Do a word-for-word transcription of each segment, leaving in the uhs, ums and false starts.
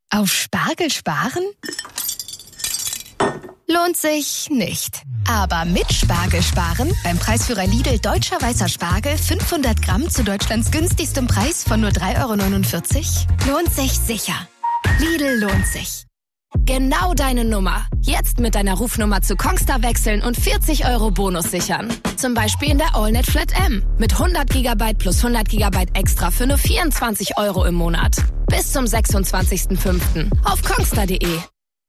Auf Spargel sparen? Lohnt sich nicht. Aber mit Spargel sparen, beim Preisführer Lidl Deutscher Weißer Spargel, fünfhundert Gramm zu Deutschlands günstigstem Preis von nur drei Euro neunundvierzig, lohnt sich sicher. Lidl lohnt sich. Genau deine Nummer. Jetzt mit deiner Rufnummer zu Kongstar wechseln und vierzig Euro Bonus sichern. Zum Beispiel in der AllNet Flat M. Mit hundert Gigabyte plus hundert Gigabyte extra für nur vierundzwanzig Euro im Monat. Bis zum sechsundzwanzigsten fünften auf kongstar punkt de.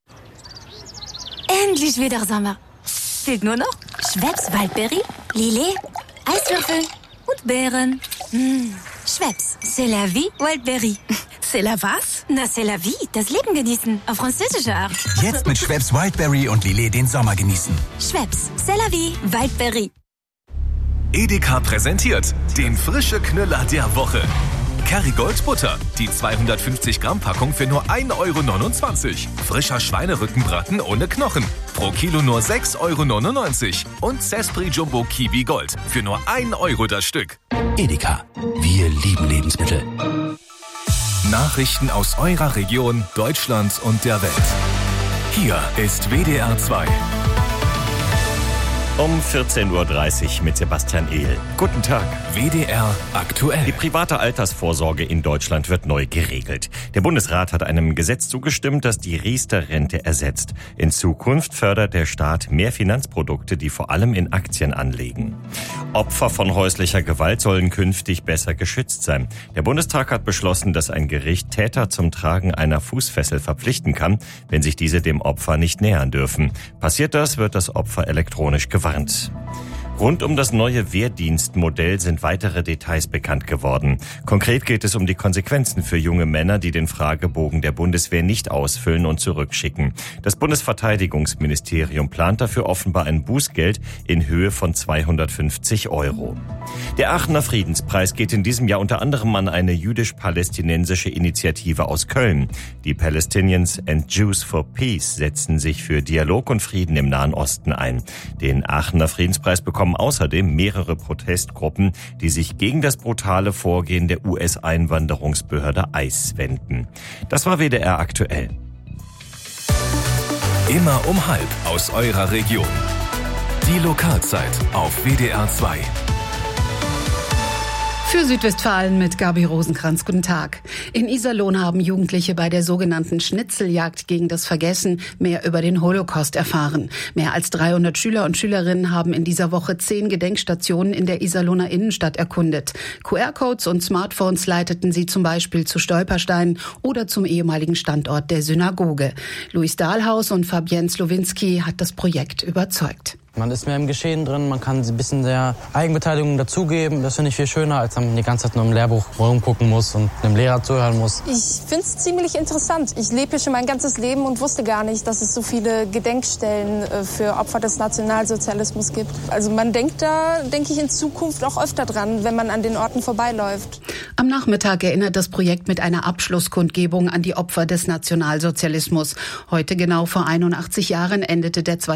Endlich wieder Sommer. Fehlt nur noch Schweppes Waldberry, Lillet, Eiswürfel und Beeren. Mmh. Schweppes, c'est la vie, Waldberry. C'est la was? Na, c'est la vie, das Leben genießen, auf französische Art. Jetzt mit Schweppes Wildberry und Lillet den Sommer genießen. Schweppes, c'est la vie, Waldberry. Edeka präsentiert den frische Knüller der Woche. Kerrygold Butter, die zweihundertfünfzig Gramm Packung für nur ein Euro neunundzwanzig. Frischer Schweinerückenbraten ohne Knochen, pro Kilo nur sechs Euro neunundneunzig. Und Cespri Jumbo Kiwi Gold für nur ein Euro das Stück. Edeka, wir lieben Lebensmittel. Nachrichten aus eurer Region, Deutschland und der Welt. Hier ist W D R zwei. Um vierzehn Uhr dreißig mit Sebastian Ehl. Guten Tag. W D R aktuell. Die private Altersvorsorge in Deutschland wird neu geregelt. Der Bundesrat hat einem Gesetz zugestimmt, das die Riester-Rente ersetzt. In Zukunft fördert der Staat mehr Finanzprodukte, die vor allem in Aktien anlegen. Opfer von häuslicher Gewalt sollen künftig besser geschützt sein. Der Bundestag hat beschlossen, dass ein Gericht Täter zum Tragen einer Fußfessel verpflichten kann, wenn sich diese dem Opfer nicht nähern dürfen. Passiert das, wird das Opfer elektronisch gewarnt. Rund um das neue Wehrdienstmodell sind weitere Details bekannt geworden. Konkret geht es um die Konsequenzen für junge Männer, die den Fragebogen der Bundeswehr nicht ausfüllen und zurückschicken. Das Bundesverteidigungsministerium plant dafür offenbar ein Bußgeld in Höhe von zweihundertfünfzig Euro. Der Aachener Friedenspreis geht in diesem Jahr unter anderem an eine jüdisch-palästinensische Initiative aus Köln. Die Palestinians and Jews for Peace setzen sich für Dialog und Frieden im Nahen Osten ein. Den Aachener Friedenspreis bekommen außerdem mehrere Protestgruppen, die sich gegen das brutale Vorgehen der U S-Einwanderungsbehörde I C E wenden. Das war W D R aktuell. Immer um halb aus eurer Region. Die Lokalzeit auf W D R zwei. Für Südwestfalen mit Gabi Rosenkranz. Guten Tag. In Iserlohn haben Jugendliche bei der sogenannten Schnitzeljagd gegen das Vergessen mehr über den Holocaust erfahren. Mehr als dreihundert Schüler und Schülerinnen haben in dieser Woche zehn Gedenkstationen in der Iserlohner Innenstadt erkundet. Q R-Codes und Smartphones leiteten sie zum Beispiel zu Stolpersteinen oder zum ehemaligen Standort der Synagoge. Luis Dahlhaus und Fabienne Slowinski hat das Projekt überzeugt. Man ist mehr im Geschehen drin, man kann ein bisschen der Eigenbeteiligung dazugeben. Das finde ich viel schöner, als wenn man die ganze Zeit nur im Lehrbuch rumgucken muss und dem Lehrer zuhören muss. Ich finde es ziemlich interessant. Ich lebe hier schon mein ganzes Leben und wusste gar nicht, dass es so viele Gedenkstellen für Opfer des Nationalsozialismus gibt. Also man denkt da, denke ich, in Zukunft auch öfter dran, wenn man an den Orten vorbeiläuft. Am Nachmittag erinnert das Projekt mit einer Abschlusskundgebung an die Opfer des Nationalsozialismus. Heute genau vor einundachtzig Jahren endete der